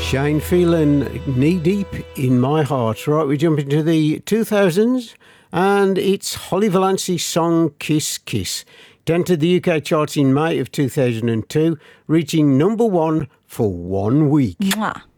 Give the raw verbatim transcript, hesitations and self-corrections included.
Shane Phelan, Knee Deep in My Heart. Right, we jump into the two thousands and it's Holly Vallancey's song Kiss Kiss. It entered the U K charts in May of two thousand two, reaching number one for one week. Mwah.